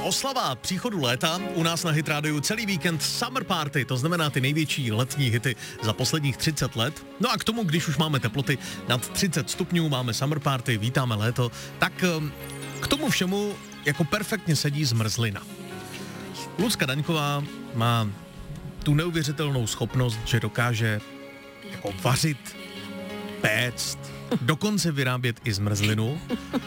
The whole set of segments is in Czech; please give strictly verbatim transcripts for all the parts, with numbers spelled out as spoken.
oslava příchodu léta u nás na Hit Radio celý víkend Summer Party, to znamená ty největší letní hity za posledních třicet let. No a k tomu, když už máme teploty nad třicet stupňů, máme Summer Party, vítáme léto, tak k tomu všemu jako perfektně sedí zmrzlina. Lucka Daňková má tu neuvěřitelnou schopnost, že dokáže jako vařit, péct, dokonce vyrábět i zmrzlinu.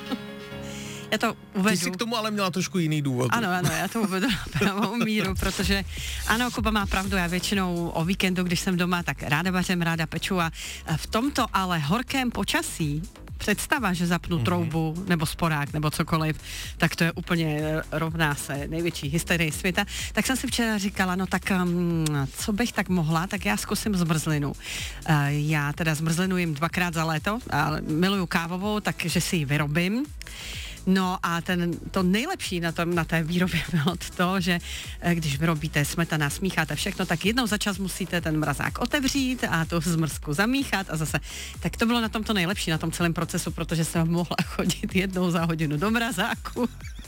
Já to uvedu. Ty jsi k tomu ale měla trošku jiný důvod. Ano, ano, já to uvedu na pravou míru, protože ano, Kuba má pravdu, já většinou o víkendu, když jsem doma, tak ráda vařím, ráda peču a v tomto ale horkém počasí představa, že zapnu mm-hmm. troubu nebo sporák nebo cokoliv, tak to je úplně rovná se největší hysterii světa. Tak jsem si včera říkala, no tak um, co bych tak mohla, tak já zkusím zmrzlinu. Uh, já teda zmrzlinu jim dvakrát za léto, ale miluju kávovou, takže si ji vyrobím. No a ten, to nejlepší na, tom, na té výrobě bylo to, že když vyrobíte smetana, smícháte všechno, tak jednou za čas musíte ten mrazák otevřít a tu zmrzku zamíchat a zase. Tak to bylo na tom to nejlepší, na tom celém procesu, protože jsem mohla chodit jednou za hodinu do mrazáku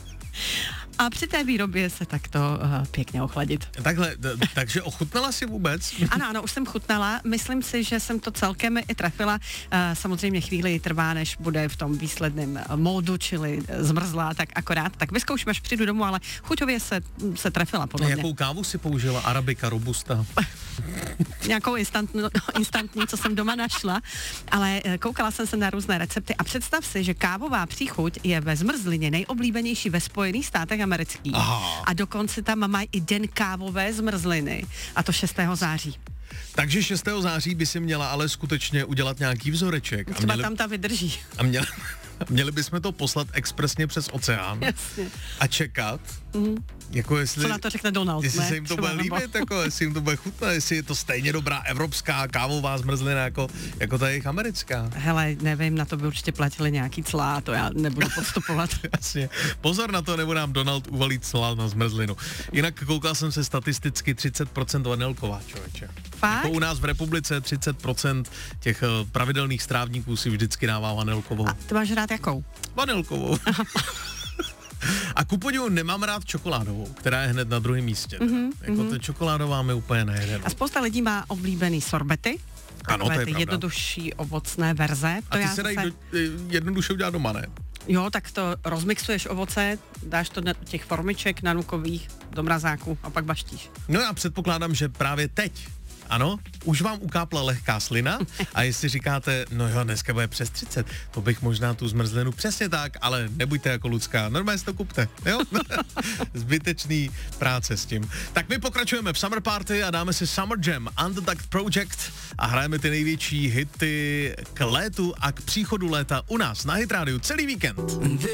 a při té výrobě se takto uh, pěkně ochladit. Takhle, d- takže ochutnala jsi vůbec? Ano, ano, už jsem chutnala. Myslím si, že jsem to celkem i trefila. Uh, samozřejmě chvíli trvá, než bude v tom výsledném módu, čili zmrzlá, tak akorát. Tak vyzkouším, až přijdu domů, ale chuťově se, se trefila podle mě. Jakou kávu si použila? Arabika, robusta? Nějakou instantní, instantní, co jsem doma našla, ale koukala jsem se na různé recepty a představ si, že kávová příchuť je ve zmrzlině nejoblíbenější ve Spojených státech amerických. Aha. A dokonce tam mají i den kávové zmrzliny, a to šestého září. Takže šestého září by si měla ale skutečně udělat nějaký vzoreček. Třeba a měli, tam ta vydrží. A měli, měli bychom to poslat expresně přes oceán. Jasně. A čekat, mm. jako jestli... Co na to řekne Donald, jestli ne? se jim to bude líbit, jako jestli jim to bude chutnat, jestli je to stejně dobrá evropská kávová zmrzlina, jako, jako ta jejich americká. Hele, nevím, na to by určitě platili nějaký clá, to já nebudu podstupovat. Jasně. Pozor na to, nebo nám Donald uvalí clá na zmrzlinu. Jinak koukal jsem se statisticky třicet procent vanilková, člověče. Fakt? Jako u nás v republice třicet procent těch pravidelných strávníků si vždycky dává vanilkovou. A ty máš rád jakou? Vanilkovou. A ku podivu nemám rád čokoládovou, která je hned na druhém místě. Mm-hmm, jako mm-hmm. ta čokoládová mi úplně nejde. A spousta lidí má oblíbený sorbety. Ano, to je ty pravda. Jednodušší ovocné verze. To a ty já se dají zase... do, jednoduše udělat doma, ne? Jo, tak to rozmixuješ ovoce, dáš to do těch formiček nanukových do mrazáku a pak baštíš. No já předpokládám, že právě teď, ano, už vám ukápla lehká slina a jestli říkáte, no jo, dneska bude přes třicet, to bych možná tu zmrzlinu přesně tak, ale nebuďte jako Lucka, normálně si to kupte, jo? Zbytečný práce s tím. Tak my pokračujeme v Summer Party a dáme si Summer Jam, Undeduct Project a hrajeme ty největší hity k létu a k příchodu léta u nás na Hit Radio celý víkend.